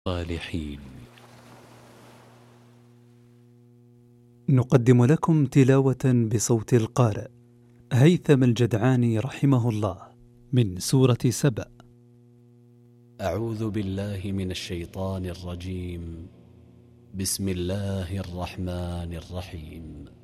صالحين. نقدم لكم تلاوة بصوت القارئ هيثم الجدعاني رحمه الله من سورة سبأ. أعوذ بالله من الشيطان الرجيم. بسم الله الرحمن الرحيم.